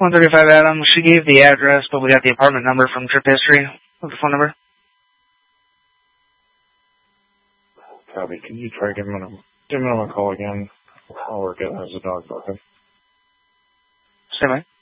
135 Adams. She gave the address, but we got the apartment number from trip history. What's the phone number? Copy. Can you try giving him a call again? I'll work it as a dog barking. Same way.